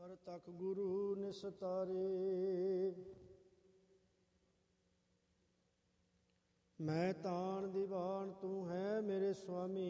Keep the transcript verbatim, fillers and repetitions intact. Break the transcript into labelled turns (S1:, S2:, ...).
S1: ਪਰਤਕ ਗੁਰੂ ਨਿਸਤਾਰੇ। ਮੈਂ ਤਾਣ ਦੀਵਾਨ ਤੂੰ ਹੈ ਮੇਰੇ ਸੁਆਮੀ,